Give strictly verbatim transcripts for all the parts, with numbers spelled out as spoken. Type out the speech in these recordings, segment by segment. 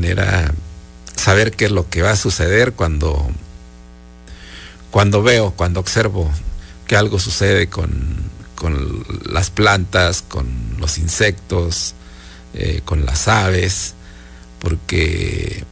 manera saber qué es lo que va a suceder cuando, cuando veo, cuando observo que algo sucede con, con las plantas, con los insectos, eh, con las aves, porque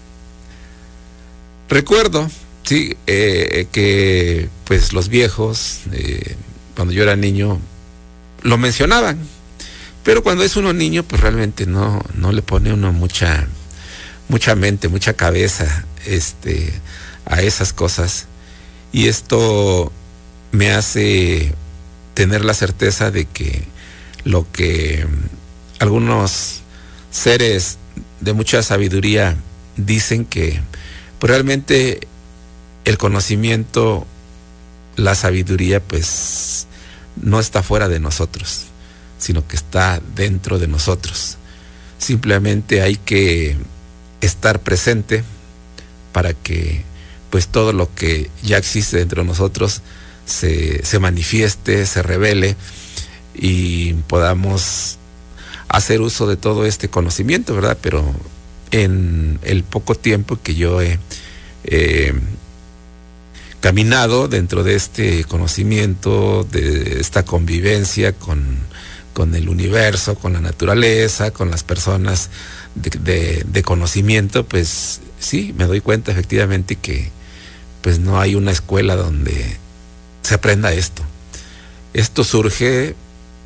recuerdo, sí, eh, que pues los viejos, eh, cuando yo era niño, lo mencionaban, pero cuando es uno niño, pues realmente no, no le pone uno mucha, mucha mente, mucha cabeza, este, a esas cosas, y esto me hace tener la certeza de que lo que algunos seres de mucha sabiduría dicen, que pues realmente el conocimiento, la sabiduría, pues no está fuera de nosotros, sino que está dentro de nosotros. Simplemente hay que estar presente para que pues todo lo que ya existe dentro de nosotros se, se manifieste, se revele y podamos hacer uso de todo este conocimiento, ¿verdad? Pero en el poco tiempo que yo he eh, caminado dentro de este conocimiento, de esta convivencia con, con el universo, con la naturaleza, con las personas de, de, de conocimiento, pues sí, me doy cuenta efectivamente que pues no hay una escuela donde se aprenda esto. Esto surge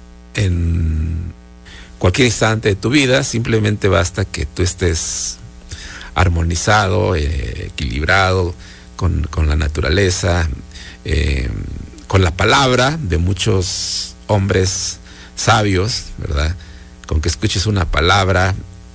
en cualquier instante de tu vida, simplemente basta que tú estés armonizado, eh, equilibrado con, con la naturaleza, eh, con la palabra de muchos hombres sabios, ¿verdad? Con que escuches una palabra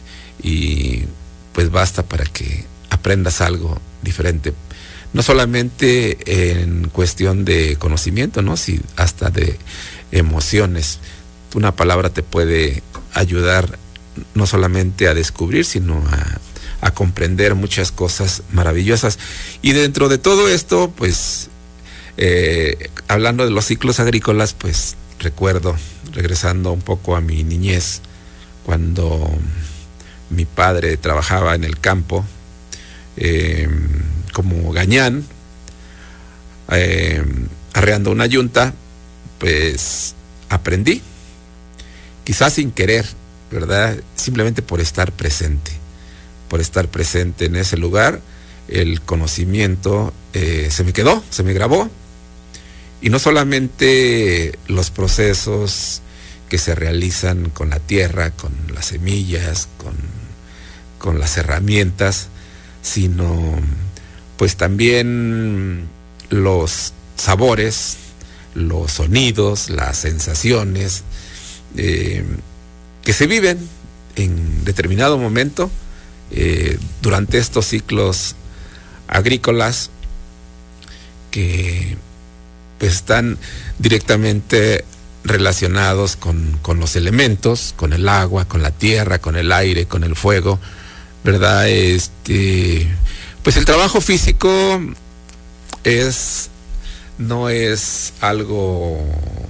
y pues basta para que aprendas algo diferente. No solamente en cuestión de conocimiento, ¿no? Sí, hasta de emociones. Una palabra te puede ayudar no solamente a descubrir, sino a, a comprender muchas cosas maravillosas. Y dentro de todo esto, pues, eh, hablando de los ciclos agrícolas, pues recuerdo, regresando un poco a mi niñez, cuando mi padre trabajaba en el campo, eh, como gañán, eh, arreando una yunta, pues aprendí, quizás sin querer, ¿verdad? Simplemente por estar presente, por estar presente en ese lugar, el conocimiento eh, se me quedó, se me grabó, y no solamente los procesos que se realizan con la tierra, con las semillas, con, con las herramientas, sino pues también los sabores, los sonidos, las sensaciones eh, que se viven en determinado momento eh, durante estos ciclos agrícolas, que pues están directamente relacionados con, con los elementos, con el agua, con la tierra, con el aire, con el fuego, ¿verdad? Este, pues el trabajo físico es, no es algo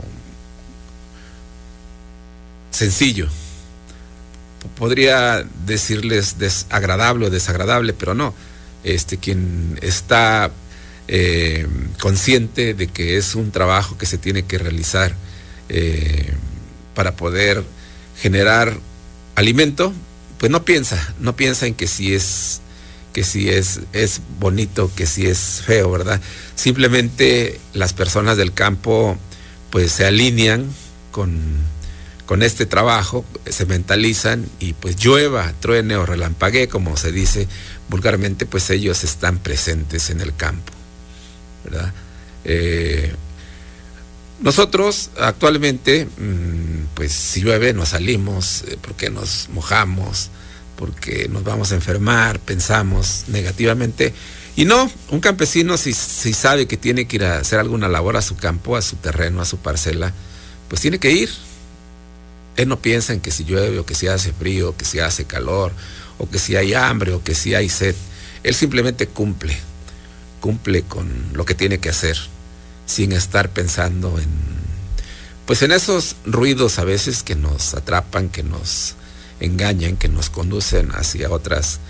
sencillo. Podría decirles desagradable o desagradable, pero no. Este, quien está eh, consciente de que es un trabajo que se tiene que realizar eh, para poder generar alimento, pues no piensa, no piensa en que si es que si es, es bonito, que si es feo, ¿verdad? Simplemente las personas del campo pues se alinean con, con este trabajo, se mentalizan y pues llueva, truene o relampaguee, como se dice vulgarmente, pues ellos están presentes en el campo, ¿verdad? Eh, nosotros actualmente, pues si llueve nos salimos porque nos mojamos, porque nos vamos a enfermar, pensamos negativamente. Y no, un campesino si, si sabe que tiene que ir a hacer alguna labor a su campo, a su terreno, a su parcela, pues tiene que ir. Él no piensa en que si llueve, o que si hace frío, o que si hace calor, o que si hay hambre, o que si hay sed. Él simplemente cumple, cumple con lo que tiene que hacer, sin estar pensando en, pues en esos ruidos a veces que nos atrapan, que nos engañan, que nos conducen hacia otras